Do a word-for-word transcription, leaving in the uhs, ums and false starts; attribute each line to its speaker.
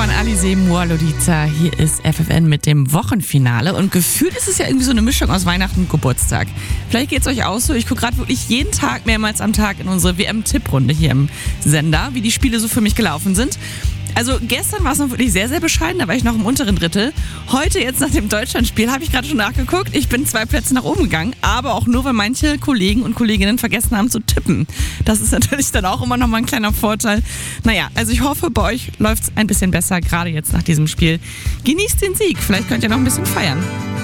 Speaker 1: von Alizé Moa-Lolita. Hier ist F F N mit dem Wochenfinale. Und gefühlt ist es ja irgendwie so eine Mischung aus Weihnachten und Geburtstag. Vielleicht geht es euch auch so. Ich gucke gerade wirklich jeden Tag, mehrmals am Tag in unsere W M-Tipprunde hier im Sender, wie die Spiele so für mich gelaufen sind. Also gestern war es noch wirklich sehr, sehr bescheiden, da war ich noch im unteren Drittel. Heute, jetzt nach dem Deutschlandspiel, habe ich gerade schon nachgeguckt. Ich bin zwei Plätze nach oben gegangen, aber auch nur, weil manche Kollegen und Kolleginnen vergessen haben zu tippen. Das ist natürlich dann auch immer noch mal ein kleiner Vorteil. Naja, also ich hoffe, bei euch läuft es ein bisschen besser, gerade jetzt nach diesem Spiel. Genießt den Sieg, vielleicht könnt ihr noch ein bisschen feiern.